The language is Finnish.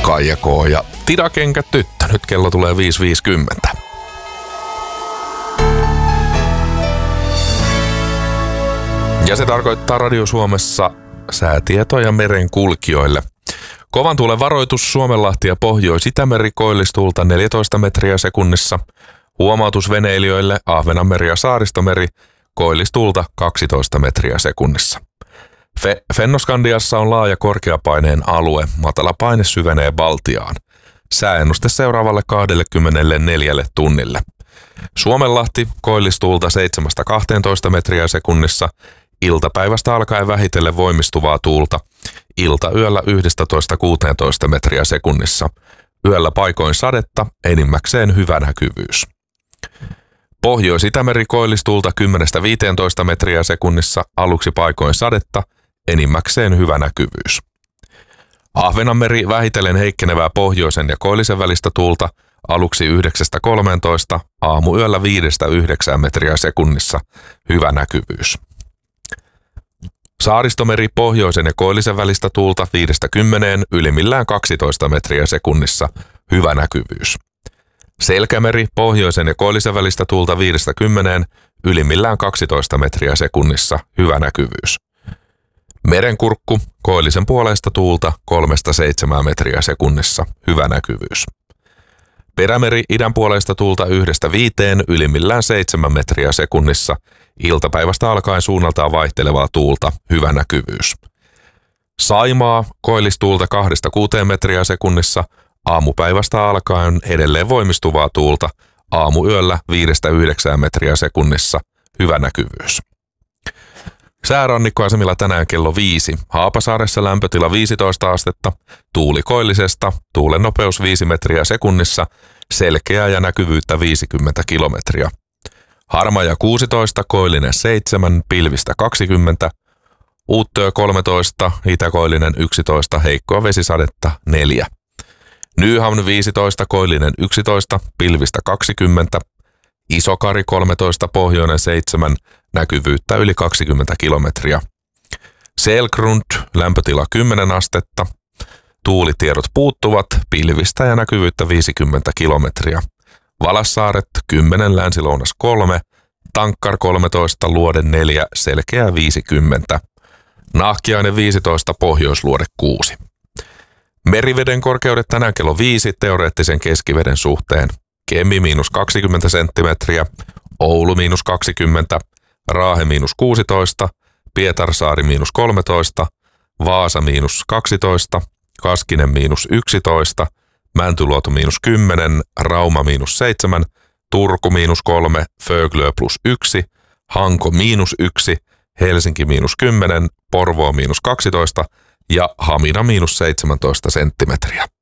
Kaija K. ja Tidakenkät tyttö. Nyt kello tulee 5.50. Ja se tarkoittaa Radio Suomessa säätietoja merenkulkijoille. Kovan tuulen varoitus Suomenlahti ja Pohjois-Itämeri koillistuulta 14 metriä sekunnissa. Huomautus veneilijöille Ahvenanmeri ja Saaristomeri koillistuulta 12 metriä sekunnissa. Fennoskandiassa on laaja korkeapaineen alue. Matala paine syvenee Baltiaan. Sääennuste seuraavalle 24 tunnille. Suomenlahti koillistuulta 7-12 metriä sekunnissa. Iltapäivästä alkaen vähitellen voimistuvaa tuulta. Iltayöllä 11-16 metriä sekunnissa. Yöllä paikoin sadetta, enimmäkseen hyvä näkyvyys. Pohjois-Itämeri koillistuulta 10-15 metriä sekunnissa. Aluksi paikoin sadetta, enimmäkseen hyvä näkyvyys. Ahvenanmeri vähitellen heikkenevää pohjoisen ja koillisen välistä tuulta. Aluksi 9-13, aamuyöllä 5-9 metriä sekunnissa. Hyvä näkyvyys. Saaristomeri pohjoisen ja koillisen välistä tuulta 5-10, ylimmillään 12 metriä sekunnissa. Hyvä näkyvyys. Selkämeri pohjoisen ja koillisen välistä tuulta 5-10, ylimmillään 12 metriä sekunnissa. Hyvä näkyvyys. Merenkurkku koillisen puoleista tuulta 3-7 metriä sekunnissa. Hyvä näkyvyys. Perämeri idän puoleista tuulta 1-5, ylimmillään 7 metriä sekunnissa. Iltapäivästä alkaen suunnaltaan vaihtelevaa tuulta. Hyvä näkyvyys. Saimaa koillistuulta 2-6 metriä sekunnissa. Aamupäivästä alkaen edelleen voimistuvaa tuulta. Aamuyöllä 5-9 metriä sekunnissa. Hyvä näkyvyys. Säärannikkoasemilla tänään kello 5. Haapasaaressa lämpötila 15 astetta. Tuuli koillisesta. Tuulen nopeus 5 metriä sekunnissa. Selkeää ja näkyvyyttä 50 kilometriä. Harmaja 16, koillinen 7, pilvistä 20. Uuttöö 13, itäkoillinen 11, heikkoa vesisadetta 4. Nyhamn 15, koillinen 11, pilvistä 20. Isokari 13, pohjoinen 7, näkyvyyttä yli 20 kilometriä. Selgrund, lämpötila 10 astetta. Tuulitiedot puuttuvat, pilvistä ja näkyvyyttä 50 kilometriä. Valassaaret 10, länsilounas 3, Tankkar 13, Luode 4, selkeä 50. Nahkiainen 15, Pohjoisluode 6. Meriveden korkeudet tänään kello 5 teoreettisen keskiveden suhteen. Kemi -20 senttimetriä, Oulu -20, Raahe -16, Pietarsaari -13, Vaasa -12, Kaskinen -11, Mäntyluoto -10, Rauma -7, Turku -3, Föglö +1, Hanko -1, Helsinki -10, Porvoo -12 ja Hamina -17 senttimetriä.